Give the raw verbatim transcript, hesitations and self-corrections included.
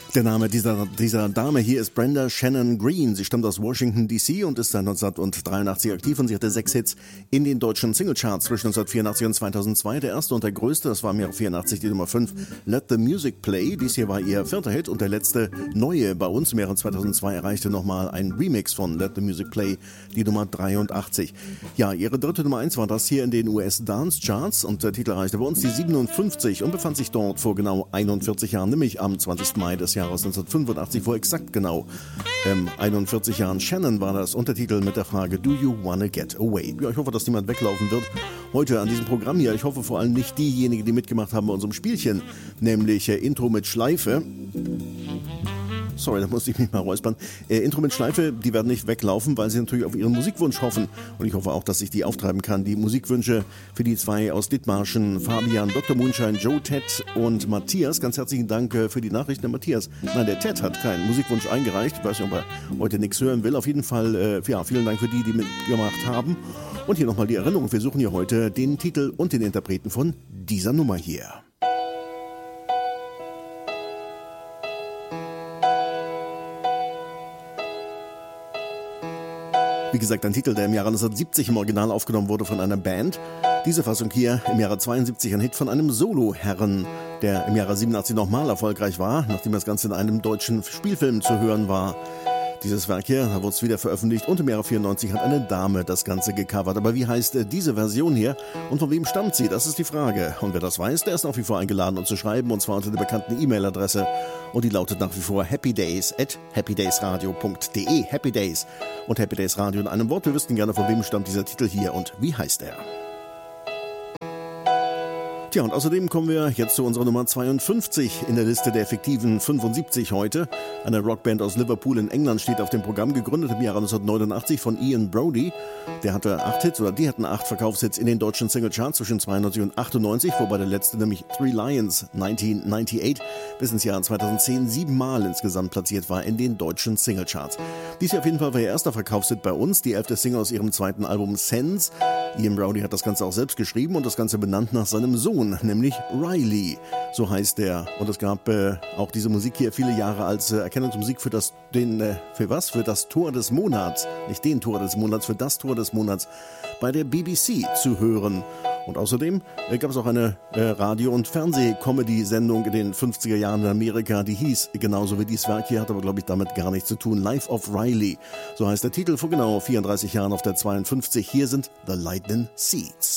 Der Name dieser, dieser Dame hier ist Brenda Shannon Green. Sie stammt aus Washington D C und ist seit neunzehnhundertdreiundachtzig aktiv und sie hatte sechs Hits in den deutschen Singlecharts zwischen neunzehnhundertvierundachtzig und zweitausendzwei. Der erste und der größte, das war im Jahr vierundachtzig die Nummer fünf, Let the Music Play. Dies hier war ihr vierter Hit und der letzte neue bei uns im Jahre zweitausendzwei erreichte nochmal ein Remix von Let the Music Play, die Nummer dreiundachtzig. Ja, ihre dritte Nummer eins war das hier in den U S Dance Charts und der Titel erreichte bei uns die siebenundfünfzig und befand sich dort vor genau einundvierzig Jahren, nämlich am zwanzigsten Mai des Jahres neunzehnhundertfünfundachtzig, vor exakt genau ähm, einundvierzig Jahren. Shannon war das Untertitel mit der Frage Do you wanna get away? Ja, ich hoffe, dass niemand weglaufen wird heute an diesem Programm hier. Ich hoffe vor allem nicht diejenigen, die mitgemacht haben bei unserem Spielchen, nämlich äh, Intro mit Schleife. Sorry, da musste ich mich mal räuspern. Äh, Intro mit Schleife, die werden nicht weglaufen, weil sie natürlich auf ihren Musikwunsch hoffen. Und ich hoffe auch, dass ich die auftreiben kann. Die Musikwünsche für die zwei aus Dithmarschen, Fabian, Doktor Moonshine, Joe, Ted und Matthias. Ganz herzlichen Dank äh, für die Nachrichten, der Matthias. Nein, der Ted hat keinen Musikwunsch eingereicht. Ich weiß nicht, ob er heute nichts hören will. Auf jeden Fall, äh, ja, vielen Dank für die, die mitgemacht haben. Und hier nochmal die Erinnerung. Wir suchen hier heute den Titel und den Interpreten von dieser Nummer hier. Wie gesagt, ein Titel, der im Jahre neunzehnhundertsiebzig im Original aufgenommen wurde von einer Band. Diese Fassung hier im Jahre zweiundsiebzig ein Hit von einem Solo-Herren, der im Jahre siebenundachtzig nochmal erfolgreich war, nachdem das Ganze in einem deutschen Spielfilm zu hören war. Dieses Werk hier, da wurde es wieder veröffentlicht und im Jahre vierundneunzig hat eine Dame das Ganze gecovert. Aber wie heißt äh, diese Version hier und von wem stammt sie? Das ist die Frage. Und wer das weiß, der ist nach wie vor eingeladen, uns zu schreiben, und zwar unter der bekannten E-Mail-Adresse. Und die lautet nach wie vor happydays at happydaysradio punkt de. Happy Days und Happy Days Radio in einem Wort. Wir wüssten gerne, von wem stammt dieser Titel hier und wie heißt er? Tja, und außerdem kommen wir jetzt zu unserer Nummer zweiundfünfzig in der Liste der effektiven fünfundsiebzig heute. Eine Rockband aus Liverpool in England steht auf dem Programm, gegründet im Jahre neunzehnhundertneunundachtzig von Ian Brody. Der hatte acht Hits, oder die hatten acht Verkaufshits in den deutschen Singlecharts zwischen zweiundneunzig und achtundneunzig, wobei der letzte, nämlich Three Lions neunzehnhunderachtzig, bis ins Jahr zweitausendzehn siebenmal insgesamt platziert war in den deutschen Singlecharts. Dies hier auf jeden Fall war ihr erster Verkaufshit bei uns, die elfte Single aus ihrem zweiten Album Sense. Ian Brody hat das Ganze auch selbst geschrieben und das Ganze benannt nach seinem Sohn, nämlich Riley, so heißt er. Und es gab äh, auch diese Musik hier viele Jahre als äh, Erkennungsmusik für das, den, äh, für was? Für das Tor des Monats, nicht den Tor des Monats, für das Tor des Monats bei der B B C zu hören. Und außerdem äh, gab es auch eine äh, Radio- und Fernseh-Comedy-Sendung in den fünfziger Jahren in Amerika, die hieß genauso wie dieses Werk hier, hat aber, glaube ich, damit gar nichts zu tun. Life of Riley, so heißt der Titel, vor genau vierunddreißig Jahren auf der zweiundfünfzig. Hier sind The Lightning Seeds.